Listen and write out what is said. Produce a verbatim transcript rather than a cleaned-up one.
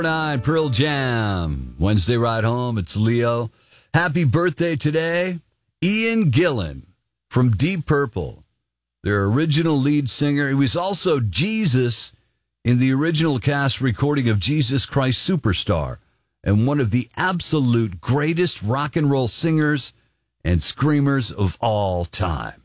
Nine Pearl Jam. Wednesday ride home. It's Leo. Happy birthday today, Ian Gillan from Deep Purple, their original lead singer. He was also Jesus in the original cast recording of Jesus Christ Superstar, and one of the absolute greatest rock and roll singers and screamers of all time.